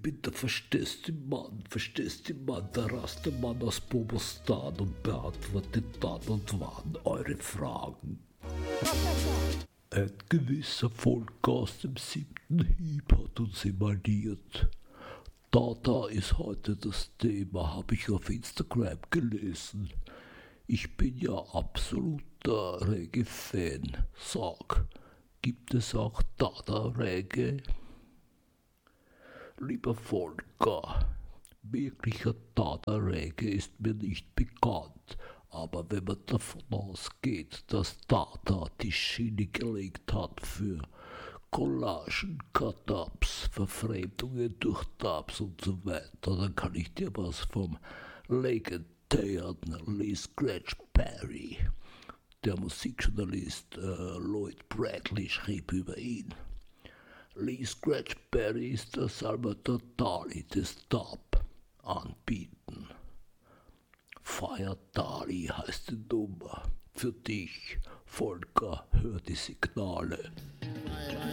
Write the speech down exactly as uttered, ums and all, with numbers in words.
bin der verstehste Mann, verstehste Mann, der Rastermann aus Bobostan und beantwortet dann und wann eure Fragen. Ein gewisser Volker aus dem siebten Hieb hat uns emaliert. Dada ist heute das Thema, habe ich auf Instagram gelesen. Ich bin ja absoluter Reggae-Fan. Sag, gibt es auch Dada-Reggae? Lieber Volker, wirklicher Dada-Reggae ist mir nicht bekannt, aber wenn man davon ausgeht, dass Dada die Schiene gelegt hat für Collagen, Cut-Ups, Verfremdungen durch Dubs und so weiter, dann kann ich dir was vom legendären Lee Scratch Perry, der Musikjournalist äh, Lloyd Bradley schrieb über ihn. Lee Scratch Perry ist der Salvador Dali des Dub, anbieten. Fire Dali heißt die Nummer. Für dich, Volker, hör die Signale.